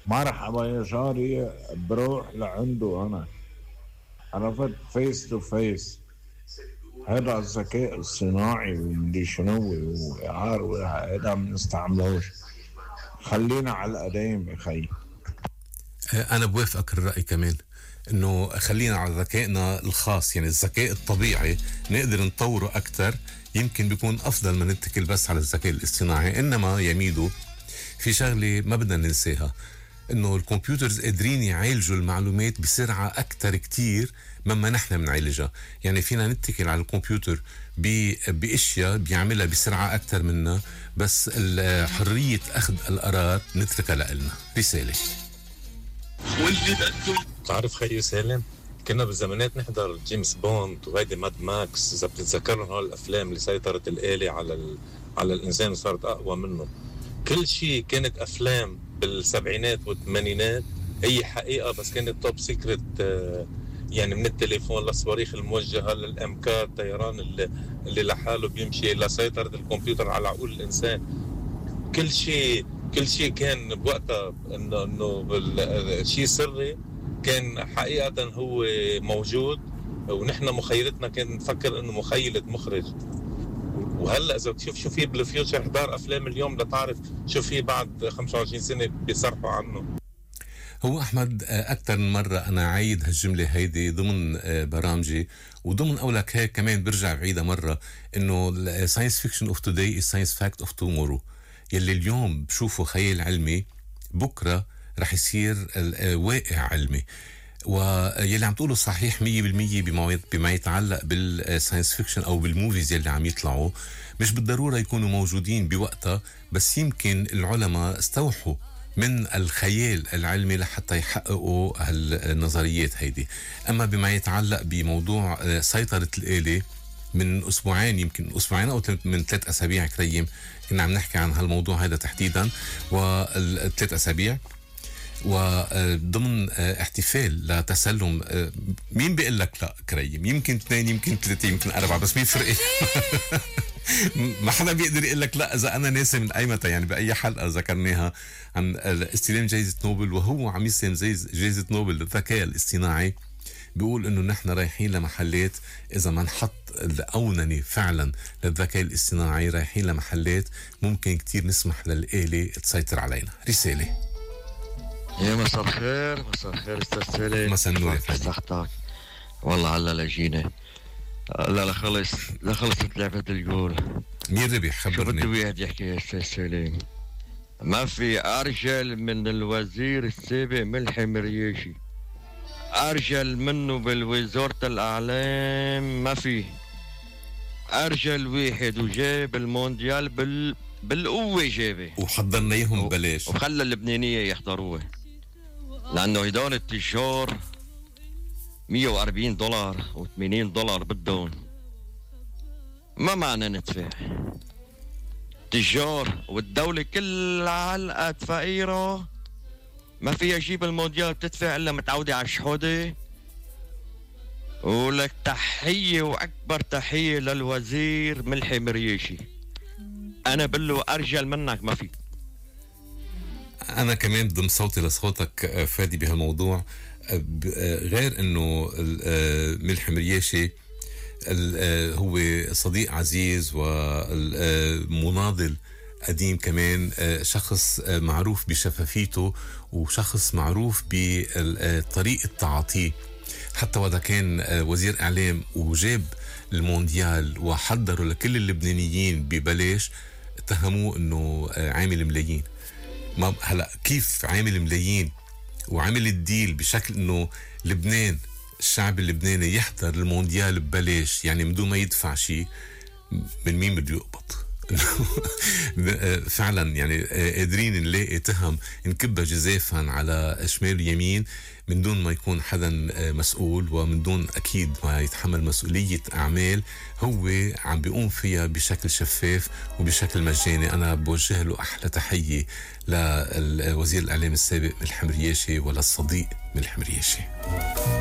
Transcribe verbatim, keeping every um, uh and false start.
مرحبا يا جاري، بروح لعنده أنا. عرفت فيس تو فيس. هذا الذكاء الصناعي ومدري شنو وإعار هذا ما بنستعملوش. خلينا على القديم يا خي. أنا بوافقك الرأي كمان، إنه خلينا على ذكائنا الخاص، يعني الذكاء الطبيعي نقدر نطوره أكتر. يمكن بيكون أفضل ما نتكل بس على الذكاء الاصطناعي. إنما يميدو في شغلة ما بدنا ننساها، إنه الكمبيوترز قادرين يعالجوا المعلومات بسرعة أكتر كتير مما نحن بنعالجها. يعني فينا نتكل على الكمبيوتر بأشياء بيعملها بسرعة أكتر منا، بس حرية أخذ القرار نتركها لنا. رسالة. تعرف خيي سالم، كنا بالزمانات نحضر جيمس بوند وهيدي ماد ماكس، اذا بتتذكرهم هول الافلام اللي سيطرت الآلة على ال... على الانسان وصارت اقوى منه. كل شيء كانت افلام بالسبعينات والثمانينات هي حقيقه، بس كانت توب سيكريت. يعني من التليفون للصواريخ الموجهه للامكار، الطيران اللي, اللي لحاله بيمشي، لسيطره الكمبيوتر على عقول الانسان. كل شيء كل شيء كان بوقتها انه انه شيء سري، كان حقيقة هو موجود، ونحن مخيلتنا كان نفكر انه مخيلة مخرج. وهلا اذا بتشوف شو في بالفيوتشر، احضار افلام اليوم لتعرف شو في بعد خمسة وعشرين سنة بيصرحوا عنه. هو أحمد أكثر من مرة أنا عايد هالجملة هيدي ضمن برامجي، وضمن أولك هيك كمان برجع بعيدة مرة، إنه science fiction of today is science fact of tomorrow. يلي اليوم بشوفه خيال علمي بكرة رح يصير واقع علمي. ويلي عم تقوله صحيح مية بالمية بما يتعلق بالساينس فيكشن أو بالموفيز يلي عم يطلعوا. مش بالضرورة يكونوا موجودين بوقتها، بس يمكن العلماء استوحوا من الخيال العلمي لحتى يحققوا هالنظريات هيدي. أما بما يتعلق بموضوع سيطرة الآلة، من أسبوعين يمكن أسبوعين أو من ثلاث أسابيع كريم كنا عم نحكي عن هالموضوع هذا تحديدا، والثلاث أسابيع وضمن احتفال لتسلم. مين بيقول لك لا كريم؟ يمكن اثنين يمكن ثلاثة يمكن أربعة، بس مين فرق؟ ما حدا بيقدر يقول لك لا إذا أنا ناسي من أي متى. يعني بأي حلقة ذكرناها عن استلام جائزة نوبل، وهو عم يستلم جائزة نوبل للذكاء الاصطناعي، بيقول إنه نحن رايحين لمحلات إذا ما نحط الأوننة فعلا للذكاء الاصطناعي، رايحين لمحلات ممكن كتير نسمح للآلة تسيطر علينا. رسالة. يا مساء الخير، مساء الخير استاذ سالم. مساء النور يا فندم. والله على لجينا. لا لا خلص لا خلصت لعبة الجول. مين ربح؟ خبرني. شو بده واحد يحكي يا استاذ سالم؟ ما في أرجل من الوزير السابق ملحم مرياشي، أرجل منه بالوزارة الأعلام ما في. أرجل واحد وجاب المونديال بال بالقوة جابه، وحضرنا اياهم ببلاش، وخلى اللبنانية يحضروه، لأنه هدول التجار مية وأربعين دولار وثمانين دولار بدهم. ما معنى ندفع؟ تجار والدولة كل علقة فقيرة ما فيها جيب المونديال بتدفع إلا متعودة على الشحودة. ولك تحية وأكبر تحية للوزير ملحي مرياشي. أنا بقول له أرجل منك ما في. أنا كمان ضم صوتي لصوتك فادي بهالموضوع. غير إنه ملحي مرياشي هو صديق عزيز ومناضل قديم، كمان شخص معروف بشفافيته وشخص معروف بطريقة تعاطيه. حتى وإذا كان وزير إعلام وجاب المونديال وحضروا لكل اللبنانيين ببلاش، اتهموه إنه عامل ملايين. ما هلا كيف عامل ملايين وعامل الديل بشكل إنه لبنان الشعب اللبناني يحضر المونديال ببلاش، يعني بدون ما يدفع شيء؟ من مين بده يقبض؟ فعلا يعني قادرين نلاقي تهم نكبها جزافا على شمال يمين من دون ما يكون حدا مسؤول، ومن دون أكيد ما يتحمل مسؤولية أعمال هو عم بيقوم فيها بشكل شفاف وبشكل مجاني. أنا بوجه له أحلى تحية للوزير الإعلام السابق ملحم مرياشي وللصديق ملحم مرياشي.